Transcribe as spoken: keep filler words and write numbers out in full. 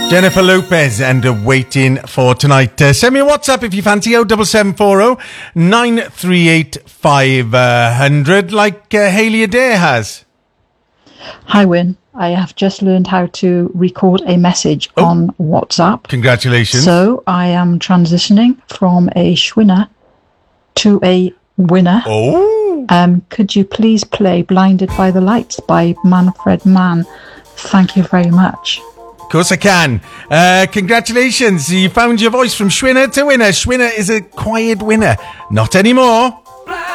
Jennifer Lopez and uh, Waiting for Tonight. Uh, send me a WhatsApp if you fancy. oh seven seven four oh nine three eight five hundred like uh, Hayley Adair has. Hi, Wyn. I have just learned how to record a message oh. on WhatsApp. Congratulations. So I am transitioning from a Schwinner to a winner. Oh. Um, could you please play Blinded by the Lights by Manfred Mann? Thank you very much. Of course I can. Uh, congratulations. You found your voice from Schwinner to winner. Schwinner is a quiet winner. Not anymore.